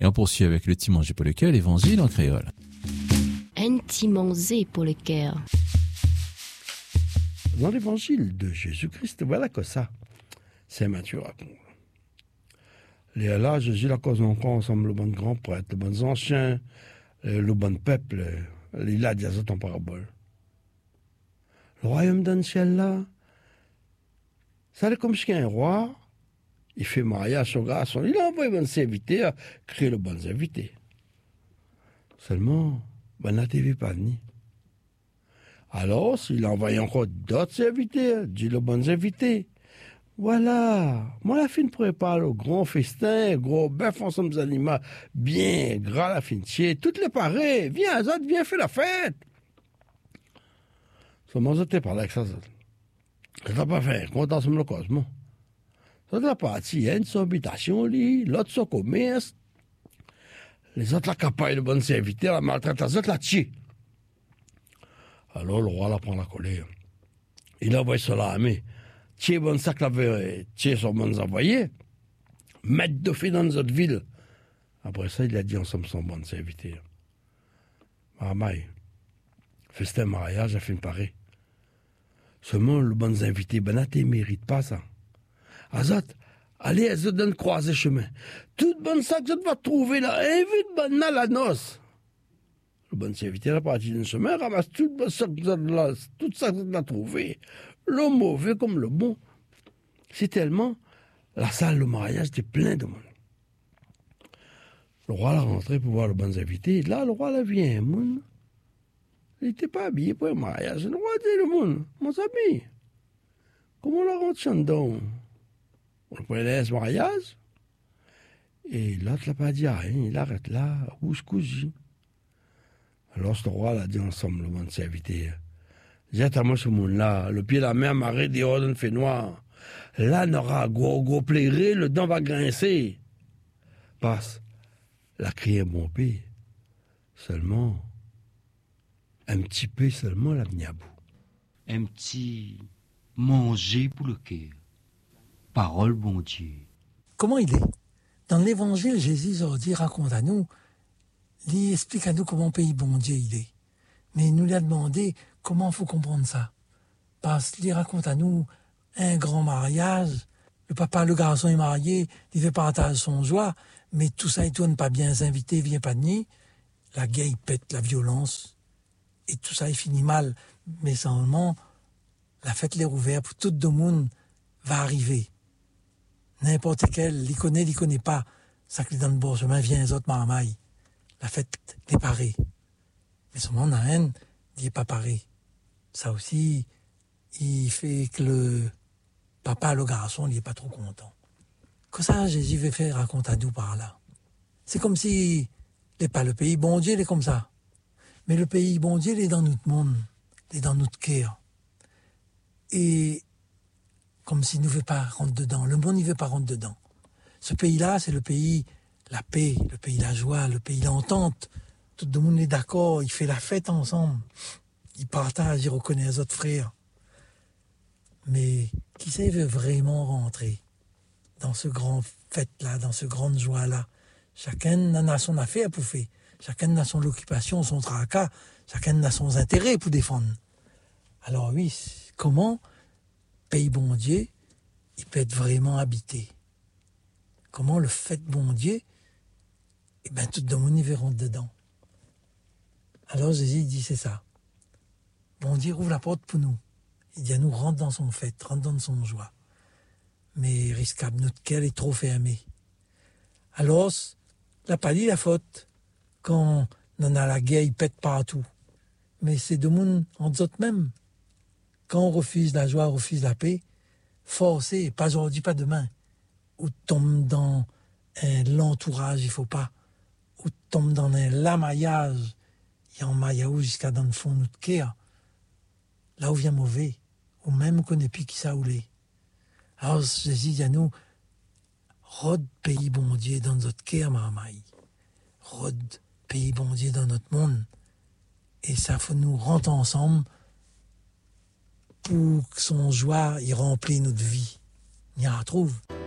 Et on poursuit avec le petit manger pour le cœur, l'évangile en créole. Un petit manger pour le cœur. Dans l'évangile de Jésus-Christ, voilà que ça, Saint Matthieu raconte. Là, Jésus la cause encore ensemble, le bon grand prêtre, le bon ancien, le bon peuple, il a dit à ça en parabole. Le royaume d'un ciel là, ça est comme si un roi, il fait mariage au garçon, il envoie un bon serviteur, créer le bon invité. Seulement, ben la TV pas venu. Alors, s'il envoie encore d'autres serviteurs, dit le bon invité. Voilà, moi la fin prépare le grand festin, gros bœuf ensemble des animaux, bien gras la fin tier, toutes les pareilles, viens Azot, viens faire la fête. Seulement je t'ai parlé avec ça, ça t'a pas fait, compte ensemble le cosmos. Ça t'a parti, il y a une habitation, l'autre son commerce, les autres la capaille de bon serviteur, la maltraitance, les autres la tier. Alors le roi la prend la colère. Il envoie sur l'armée. Tiens, bon sac la verre, tiens, son bon envoyé. Mettre de feu dans notre ville. Après ça, il a dit ensemble son bon serviteur. Marmaille, festin mariage, a fait une pareille. Seulement, le bon invité, ben, là, tu mérites pas ça. Azat, allez, elle se donne croiser chemin. Tout bon sac, je va trouver là, invite bon à la noce. Le bon serviteur a parti d'un chemin, ramasse tout bon sac, tout ça que tu as trouvé. Le mauvais comme le bon. C'est tellement, la salle de mariage était pleine de monde. Le roi l'a rentré pour voir le bon invité. Là, le roi l'a vu un monde. Il n'était pas habillé pour un mariage. Le roi dit le monde, mon ami, comment on la rentre dedans? On peut aller à ce mariage? Et l'autre l'a pas dit rien. Il arrête là, bouche cousue. Alors, ce roi l'a dit ensemble, le bon serviteur. Jette à moi ce monde-là, le pied de la mer marée dehors d'un fait noir. Là, n'aura gros plairé, le dent va grincer. Passe, la crié bon pays. Seulement, un petit peu seulement la venue à bout. Un petit manger pour le cœur. Parole bon Dieu. Comment il est? Dans l'évangile, Jésus a dit, raconte à nous, il explique à nous comment pays bon Dieu il est. Mais il nous l'a demandé comment il faut comprendre ça. Parce qu'il raconte à nous un grand mariage, le papa, le garçon est marié, il fait partager son joie, mais tout ça, il tourne pas bien, s'inviter, vient pas de nier. La guerre, il pète, la violence, et tout ça, il finit mal. Mais seulement, la fête l'est ouverte pour tout le monde va arriver. N'importe quel, l'y connaît pas. Ça qui est dans le bon chemin, vient les autres marmailles. La fête l'est parée. Mais seulement, on a un, il n'est pas paré. Ça aussi, il fait que le papa, le garçon, il n'est pas trop content. Que ça, Jésus veut faire raconter à nous par là. C'est comme si, n'est pas le pays bon Dieu, il est comme ça. Mais le pays bon Dieu, il est dans notre monde, il est dans notre cœur. Et comme s'il ne veut pas rentrer dedans. Le monde, il ne veut pas rentrer dedans. Ce pays-là, c'est le pays, la paix, le pays, la joie, le pays, l'entente. Tout le monde est d'accord, il fait la fête ensemble. Il partage, il reconnaît les autres frères. Mais qui sait veut vraiment rentrer dans ce grand fête-là, dans ce grande joie-là? Chacun en a son affaire pour faire. Chacun a son occupation, son tracas. Chacun a son intérêt pour défendre. Alors oui, comment pays bon Dieu, il peut être vraiment habité? Comment le fait bon Dieu, eh bien tout le monde y verra dedans. Alors Jésus dit c'est ça. Bon Dieu ouvre la porte pour nous. Il dit à nous rentre dans son fête, rentre dans son joie. Mais risquable, notre cœur est trop fermé. Alors, la pas dit la faute. Quand on a la guerre, il pète partout. Mais c'est de monde en autres même. Quand on refuse la joie, on refuse la paix, forcé, pas aujourd'hui, pas demain. Ou tombe dans l'entourage, il faut pas. Ou tombe dans un lamaillage, il y a un maillahu jusqu'à dans le fond de notre cœur. Là où vient mauvais, ou même qu'on n'est plus qui ça ou les. Alors Jésus dit à nous, rôde pays bon Dieu dans notre cœur, marmaille. Rôde pays bon Dieu dans notre monde. Et ça faut nous rentrer ensemble pour que son joie y remplisse notre vie. On y retrouve.